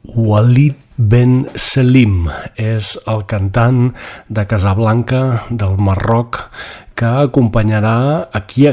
Walid Ben Selim és el cantant de Casablanca, del Marroc, que acompanyarà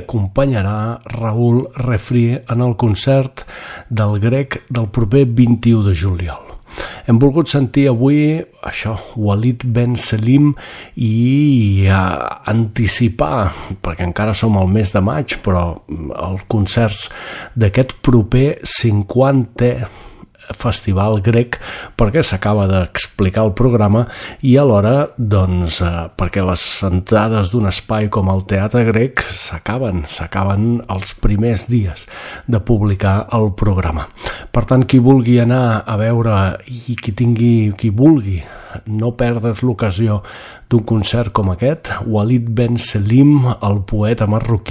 Raül Refri en el concert del Grec del proper 21 de juliol. Hem volgut sentir avui això, Walid Ben Selim, i anticipar, perquè encara som al mes de maig, però els concerts d'aquest proper 50è festival grec, perquè s'acaba d'explicar el programa i alhora, doncs, perquè les entrades d'un espai com el Teatre Grec s'acaben els primers dies de publicar el programa. Per tant, qui vulgui anar a veure i qui vulgui no perdre's l'ocasió d'un concert com aquest, Walid Ben Selim, el poeta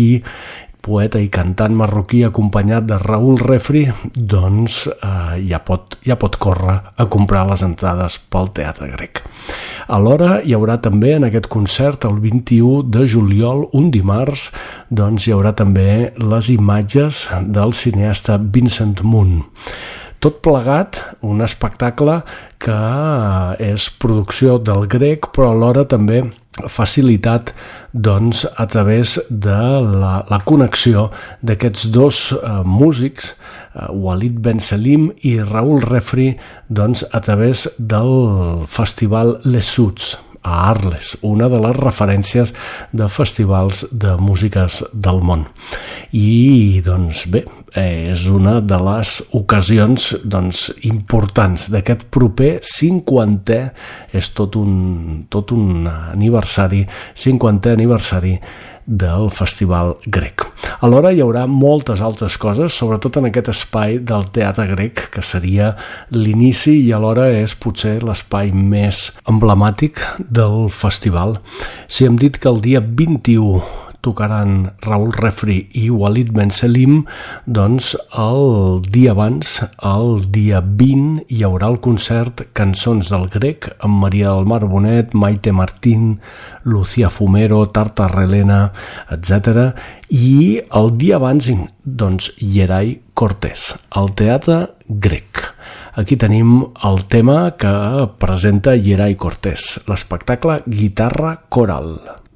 i cantant marroquí acompanyat de Raül Refri, doncs ja pot córrer a comprar les entrades pel Teatre Grec. Alhora hi haurà també en aquest concert el 21 de juliol, un dimarts, doncs hi haurà també les imatges del cineasta Vincent Moon. Tot plegat, un espectacle que és producció del Grec, però alhora també facilitat, doncs, a través de la connexió d'aquests dos músics, Walid Ben Selim i Raül Refri, doncs, a través del festival Les Suds a Arles, una de les referències de festivals de músiques del món. I, doncs, bé, és una de les ocasions, doncs, importants d'aquest proper 50è, és tot un aniversari, 50è aniversari del Festival Grec. Alhora hi haurà moltes altres coses, sobretot en aquest espai del Teatre Grec, que seria l'inici i alhora és potser l'espai més emblemàtic del festival. Si hem dit que el dia 21 tocaran Raül Refri i Walid Ben Selim, doncs el dia abans, el dia 20, hi haurà el concert Cançons del Grec amb Maria del Mar Bonet, Maite Martín, Lucía Fumero, Tartar Helena, etc. I el dia abans, doncs, Yeray Cortés, al Teatre Grec. Aquí tenim el tema que presenta Yeray Cortés, l'espectacle Guitarra Coral.